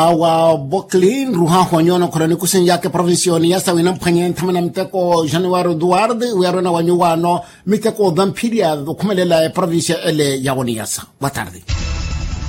Awa Boklin ruha honyono korani kusen yake provincioni yasa winam panyen tamana mteko January Duarde werona wanyuwano miteko dhampiria kumelela provincia ele yawoni yasa. Boa tarde.